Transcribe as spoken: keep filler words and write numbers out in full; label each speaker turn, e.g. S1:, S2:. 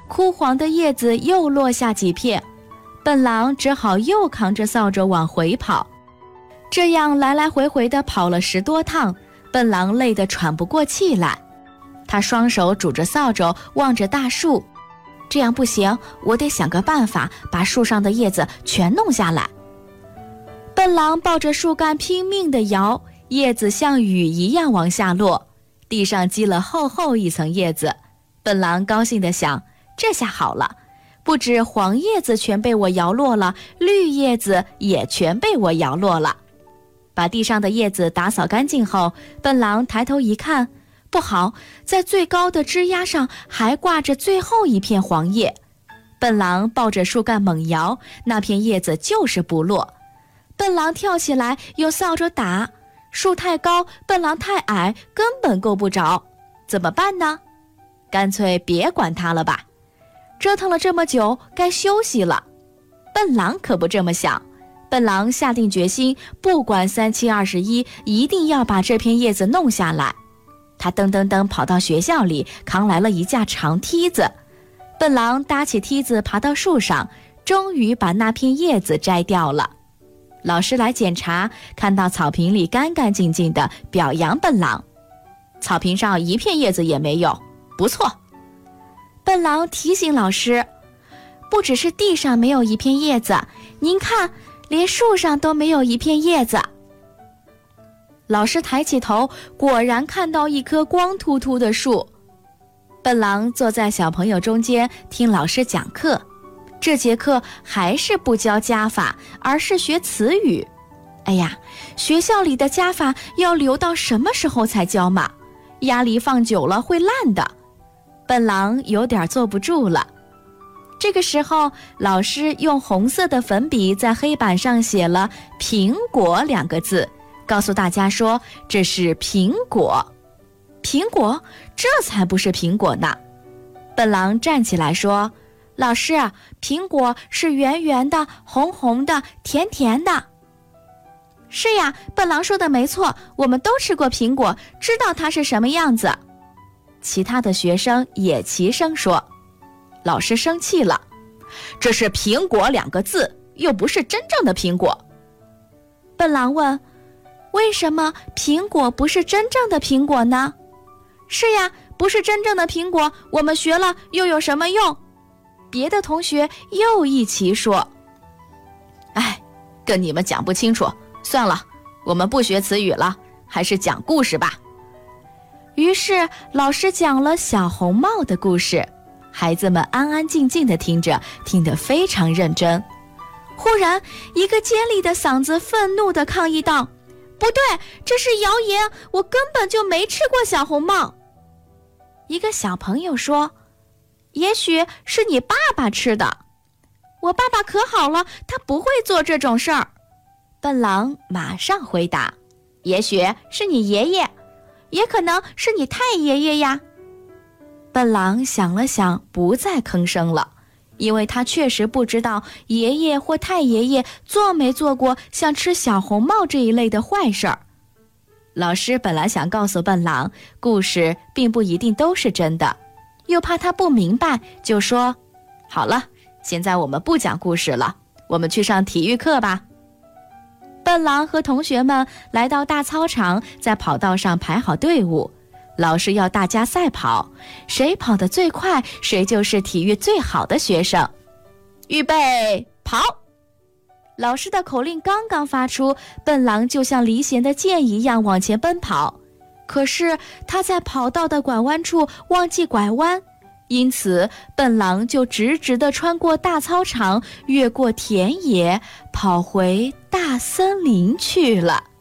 S1: 枯黄的叶子又落下几片，笨狼只好又扛着扫帚往回跑。这样来来回回地跑了十多趟，笨狼累得喘不过气来。他双手拄着扫帚望着大树，这样不行，我得想个办法把树上的叶子全弄下来。笨狼抱着树干拼命地摇，叶子像雨一样往下落，地上积了厚厚一层叶子。笨狼高兴地想，这下好了，不止黄叶子全被我摇落了，绿叶子也全被我摇落了。把地上的叶子打扫干净后，笨狼抬头一看，不好，在最高的枝丫上还挂着最后一片黄叶。笨狼抱着树干猛摇，那片叶子就是不落。笨狼跳起来用扫帚打，树太高，笨狼太矮，根本够不着。怎么办呢？干脆别管它了吧，折腾了这么久，该休息了。笨狼可不这么想，笨狼下定决心，不管三七二十一，一定要把这片叶子弄下来。他噔噔噔跑到学校里，扛来了一架长梯子。笨狼搭起梯子爬到树上，终于把那片叶子摘掉了。老师来检查，看到草坪里干干净净的，表扬笨狼。草坪上一片叶子也没有，不错。笨狼提醒老师，不只是地上没有一片叶子，您看，连树上都没有一片叶子。老师抬起头，果然看到一棵光秃秃的树。笨狼坐在小朋友中间听老师讲课，这节课还是不教加法，而是学词语。哎呀，学校里的加法要留到什么时候才教嘛？鸭梨放久了会烂的。笨狼有点坐不住了。这个时候，老师用红色的粉笔在黑板上写了苹果两个字，告诉大家说这是苹果。苹果？这才不是苹果呢。笨狼站起来说，老师，苹果是圆圆的，红红的，甜甜的。是呀，笨狼说的没错，我们都吃过苹果，知道它是什么样子。其他的学生也齐声说。老师生气了，这是苹果两个字，又不是真正的苹果。笨狼问，为什么苹果不是真正的苹果呢？是呀，不是真正的苹果，我们学了又有什么用？别的同学又一起说。哎，跟你们讲不清楚，算了，我们不学词语了，还是讲故事吧。于是老师讲了小红帽的故事，孩子们安安静静地听着，听得非常认真。忽然，一个尖利的嗓子愤怒地抗议道，不对，这是谣言，我根本就没吃过小红帽。一个小朋友说，也许是你爸爸吃的。我爸爸可好了，他不会做这种事儿。笨狼马上回答，也许是你爷爷，也可能是你太爷爷呀。笨狼想了想，不再吭声了，因为他确实不知道爷爷或太爷爷做没做过像吃小红帽这一类的坏事儿。老师本来想告诉笨狼，故事并不一定都是真的，又怕他不明白，就说，好了，现在我们不讲故事了，我们去上体育课吧。笨狼和同学们来到大操场，在跑道上排好队伍。老师要大家赛跑，谁跑得最快，谁就是体育最好的学生。预备，跑！老师的口令刚刚发出，笨狼就像离弦的箭一样往前奔跑。可是他在跑道的拐弯处忘记拐弯，因此笨狼就直直地穿过大操场，越过田野，跑回大森林去了。